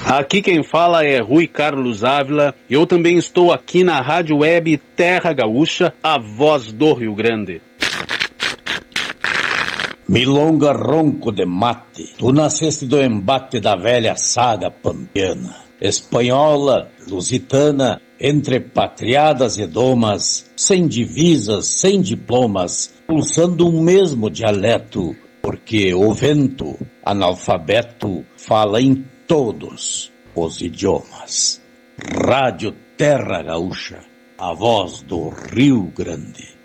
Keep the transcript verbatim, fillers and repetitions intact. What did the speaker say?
Aqui quem fala é Rui Carlos Ávila. Eu também estou aqui na Rádio Web Terra Gaúcha, a voz do Rio Grande. Milonga ronco de mate, tu nasceste do embate da velha saga pampiana, espanhola, lusitana, entre patriadas e domas, sem divisas, sem diplomas, pulsando um mesmo dialeto, porque o vento, analfabeto, fala em todos os idiomas. Rádio Terra Gaúcha, a voz do Rio Grande.